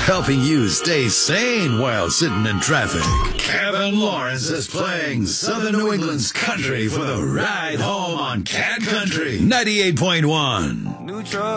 helping you stay sane while sitting in traffic. Kevin Lawrence is playing Southern New England's country for the ride home on Cat Country 98.1.